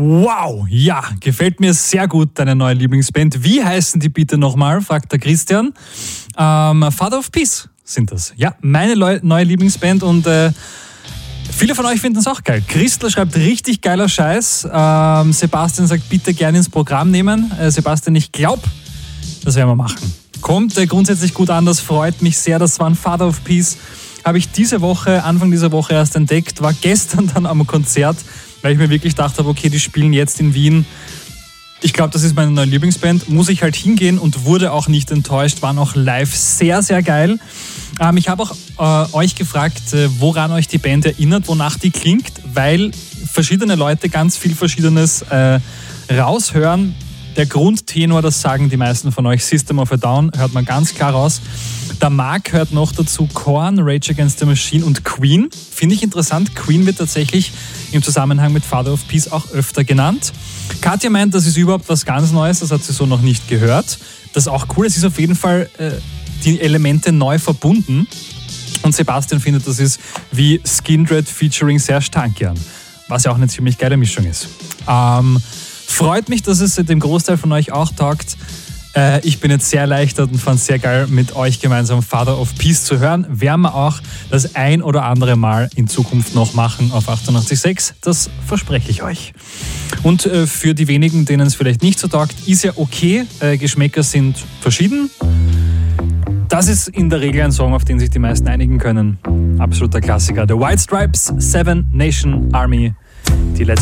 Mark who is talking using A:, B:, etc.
A: Wow, ja, gefällt mir sehr gut, deine neue Lieblingsband. Wie heißen die bitte nochmal, fragt der Christian. Father of Peace sind das. Ja, meine neue Lieblingsband und viele von euch finden es auch geil. Christel schreibt richtig geiler Scheiß. Sebastian sagt, bitte gerne ins Programm nehmen. Sebastian, ich glaube, das werden wir machen. Kommt grundsätzlich gut an, das freut mich sehr. Das war ein Father of Peace. Habe ich Anfang dieser Woche erst entdeckt, war gestern dann am Konzert, weil ich mir wirklich gedacht habe, okay, die spielen jetzt in Wien. Ich glaube, das ist meine neue Lieblingsband. Muss ich halt hingehen und wurde auch nicht enttäuscht. Waren auch live sehr, sehr geil. Ich habe auch euch gefragt, woran euch die Band erinnert, wonach die klingt, weil verschiedene Leute ganz viel Verschiedenes raushören. Der Grundtenor, das sagen die meisten von euch, System of a Down, hört man ganz klar raus. Der Marc hört noch dazu Korn, Rage Against the Machine und Queen. Finde ich interessant. Queen wird tatsächlich im Zusammenhang mit Father of Peace auch öfter genannt. Katja meint, das ist überhaupt was ganz Neues, das hat sie so noch nicht gehört. Das ist auch cool, es ist auf jeden Fall die Elemente neu verbunden. Und Sebastian findet, das ist wie Skindred featuring Serj Tankian, was ja auch eine ziemlich geile Mischung ist. Freut mich, dass es dem Großteil von euch auch taugt. Ich bin jetzt sehr erleichtert und fand es sehr geil, mit euch gemeinsam Father of Peace zu hören. Werden wir auch das ein oder andere Mal in Zukunft noch machen auf 88.6. Das verspreche ich euch. Und für die wenigen, denen es vielleicht nicht so taugt, ist ja okay. Geschmäcker sind verschieden. Das ist in der Regel ein Song, auf den sich die meisten einigen können. Absoluter Klassiker. The White Stripes, Seven Nation Army. Die letzte